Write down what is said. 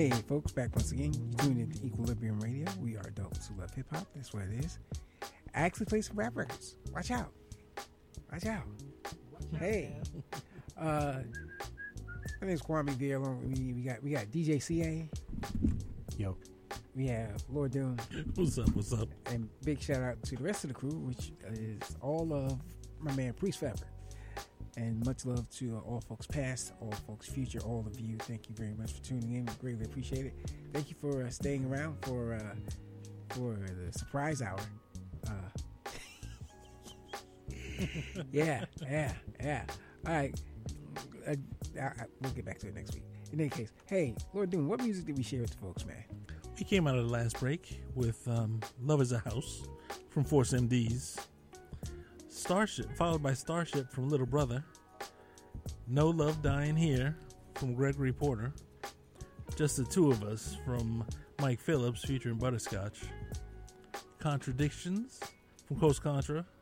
Hey folks, back once again. You tuned in to Equilibrium Radio. We are adults who love hip hop. That's what it is. I actually play some rap records. Watch out. Watch out. Hey. My name's Kwame V. Along with me, we got DJ CA. Yo. We have Lord Doom. What's up? What's up? And big shout out to the rest of the crew, which is all of my man Priest Fever. And much love to all folks past, all folks future, all of you. Thank you very much for tuning in. We greatly appreciate it. Thank you for staying around for the surprise hour. Yeah. All right. We'll get back to it next week. In any case, hey, Lord Doom, what music did we share with the folks, man? We came out of the last break with Love is a House from Force MDs. Starship, followed by Starship from Little Brother. No Love Dying Here from Gregory Porter. Just the Two of Us from Mike Phillips featuring Butterscotch. Contradictions from Coast Contra